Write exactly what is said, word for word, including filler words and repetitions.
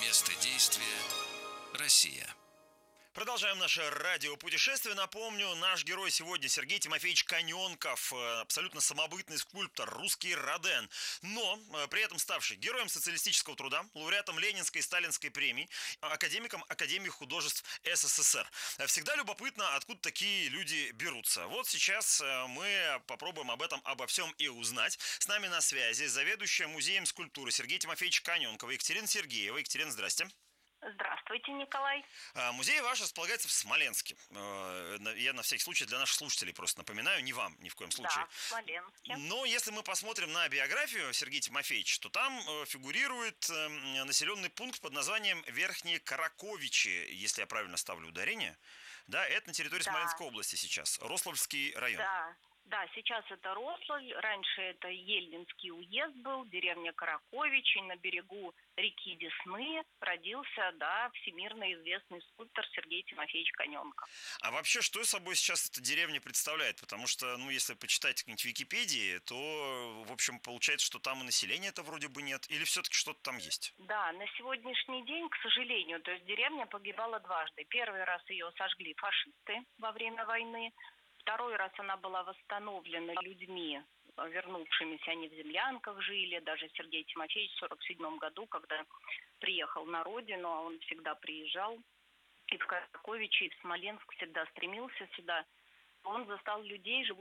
Место действия – Россия. Продолжаем наше радиопутешествие. Напомню, наш герой сегодня Сергей Тимофеевич Каненков, абсолютно самобытный скульптор, русский Роден, но при этом ставший героем социалистического труда, лауреатом Ленинской и Сталинской премий, академиком Академии художеств СССР. Всегда любопытно, откуда такие люди берутся. Вот сейчас мы попробуем об этом, обо всем и узнать. С нами на связи заведующая музеем скульптуры Сергея Тимофеевича Каненкова Екатерина Сергеева. Екатерина, здрасте. Здравствуйте, Николай. Музей ваш располагается в Смоленске. Я на всякий случай для наших слушателей просто напоминаю, не вам ни в коем случае. Да, в Смоленске. Но если мы посмотрим на биографию Сергея Тимофеевича, то там фигурирует населенный пункт под названием Верхние Караковичи, если я правильно ставлю ударение. Да, это на территории да. Смоленской области сейчас, Рославльский район. Да. Да, сейчас это Рославль, раньше это Ельнинский уезд был, деревня Караковичи, на берегу реки Десны родился, да, всемирно известный скульптор Сергей Тимофеевич Каненков. А вообще, что собой сейчас эта деревня представляет? Потому что, ну, если почитать какие-нибудь Википедии, то, в общем, получается, что там и населения-то вроде бы нет, или все-таки что-то там есть? Да, на сегодняшний день, к сожалению, то есть деревня погибала дважды. Первый раз ее сожгли фашисты во время войны. Второй раз она была восстановлена людьми, вернувшимися, они в землянках жили. Даже Сергей Тимофеевич в сорок седьмом году, когда приехал на родину, а он всегда приезжал, и в Караковичи, и в Смоленск всегда стремился сюда, он застал людей, живущих